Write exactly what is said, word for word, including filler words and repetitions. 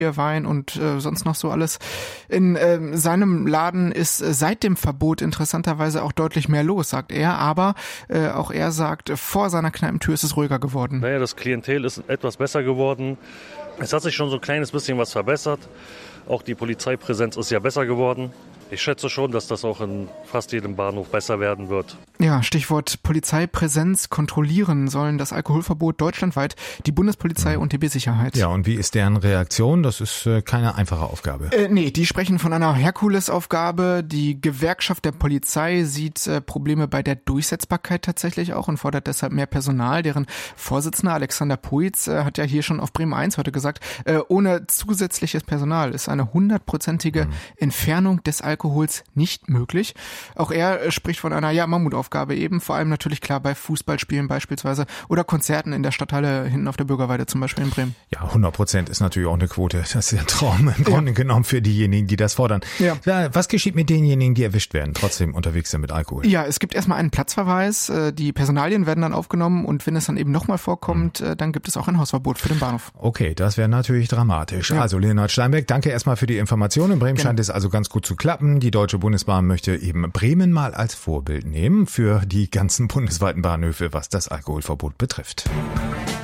Wein und äh, sonst noch so alles. In äh, seinem Laden ist äh, seit dem Verbot interessanterweise auch deutlich mehr los, sagt er. Aber äh, auch er sagt, vor seiner Kneipentür ist es ruhiger geworden. Naja, das Klientel ist etwas besser geworden. Es hat sich schon so ein kleines bisschen was verbessert. Auch die Polizeipräsenz ist ja besser geworden. Ich schätze schon, dass das auch in fast jedem Bahnhof besser werden wird. Ja, Stichwort Polizeipräsenz. Kontrollieren sollen das Alkoholverbot deutschlandweit die Bundespolizei und die B-Sicherheit. Ja, und wie ist deren Reaktion? Das ist äh, keine einfache Aufgabe. Äh, nee, die sprechen von einer Herkulesaufgabe. Die Gewerkschaft der Polizei sieht äh, Probleme bei der Durchsetzbarkeit tatsächlich auch und fordert deshalb mehr Personal. Deren Vorsitzender Alexander Puitz äh, hat ja hier schon auf Bremen eins heute gesagt, äh, ohne zusätzliches Personal ist eine hundertprozentige mhm. Entfernung des Alkohols nicht möglich. Auch er äh, spricht von einer ja, Mammutaufgabe eben, vor allem natürlich klar bei Fußballspielen beispielsweise oder Konzerten in der Stadthalle hinten auf der Bürgerweide zum Beispiel in Bremen. Ja, hundert Prozent ist natürlich auch eine Quote. Das ist ein Traum im Grunde ja. genommen für diejenigen, die das fordern. Ja. Ja, was geschieht mit denjenigen, die erwischt werden, trotzdem unterwegs sind mit Alkohol? Ja, es gibt erstmal einen Platzverweis. Die Personalien werden dann aufgenommen und wenn es dann eben nochmal vorkommt, mhm. dann gibt es auch ein Hausverbot für den Bahnhof. Okay, das wäre natürlich dramatisch. Ja. Also Leonhard Steinbeck, danke erstmal für die Informationen. In Bremen genau. scheint es also ganz gut zu klappen. Die Deutsche Bundesbahn möchte eben Bremen mal als Vorbild nehmen für die ganzen bundesweiten Bahnhöfe, was das Alkoholverbot betrifft.